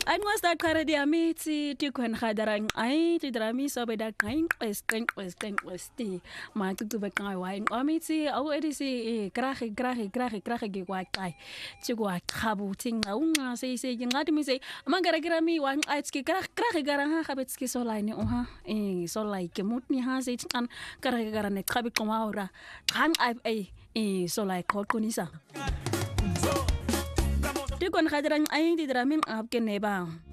Ein was da kare dia miti ti kwen khadaran ai ti drami so be da kain qeng ti ma tu be kai wai amiti au edisi krahi ge wa kai ti wa khabu ting au nga se ngati mi se mangara grami wa ai tski krahi garan ha khabetski so lai ni oha so lai ke mutni ha se tan krahi garan ne khabi koma ora kan ai so lai ko kunisa Tikon khadaran ai di dramin ap ke ne ba